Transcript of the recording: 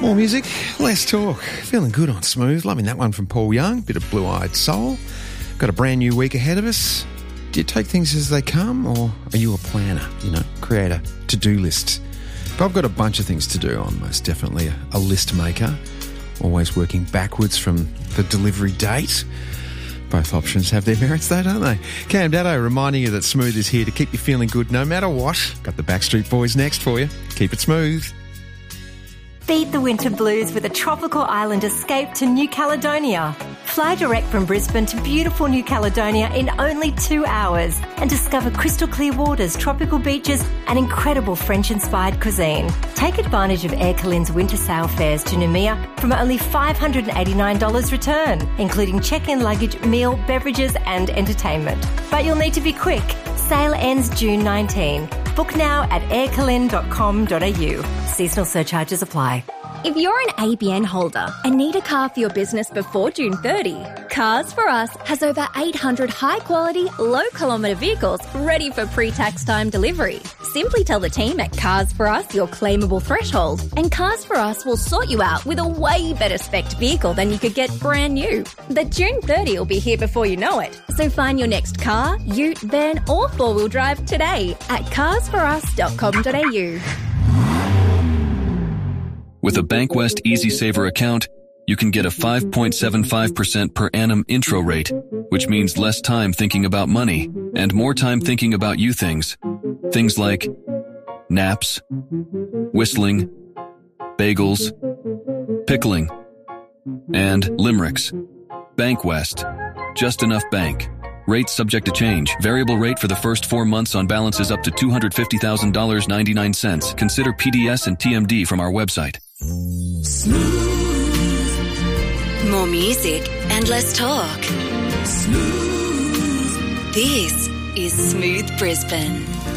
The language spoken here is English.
More music, less talk. Feeling good on Smooth. Loving that one from Paul Young. Bit of Blue-Eyed Soul. Got a brand new week ahead of us. Do you take things as they come, or are you a planner? Create a to-do list. But I've got a bunch of things to do. I'm most definitely a list maker. Always working backwards from the delivery date. Both options have their merits though, don't they? Cam Daddo reminding you that Smooth is here to keep you feeling good no matter what. Got the Backstreet Boys next for you. Keep it smooth. Beat the winter blues with a tropical island escape to New Caledonia. Fly direct from Brisbane to beautiful New Caledonia in only 2 hours and discover crystal clear waters, tropical beaches and incredible French-inspired cuisine. Take advantage of Air Calin's winter sail fares to Noumea from only $589 return, including check-in luggage, meal, beverages and entertainment. But you'll need to be quick. Sale ends June 19. Book now at aircalin.com.au. Seasonal surcharges apply. If you're an ABN holder and need a car for your business before June 30, Cars For Us has over 800 high-quality, low-kilometre vehicles ready for pre-tax time delivery. Simply tell the team at Cars For Us your claimable threshold, and Cars For Us will sort you out with a way better spec'd vehicle than you could get brand new. But June 30 will be here before you know it. So find your next car, ute, van or four-wheel drive today at carsforus.com.au. With a Bankwest Easy Saver account, you can get a 5.75% per annum intro rate, which means less time thinking about money and more time thinking about you things. Things like naps, whistling, bagels, pickling, and limericks. Bankwest. Just enough bank. Rates subject to change. Variable rate for the first 4 months on balances up to $250,000.99. Consider PDS and TMD from our website. Smooth. More music and less talk. Smooth. This is Smooth Brisbane.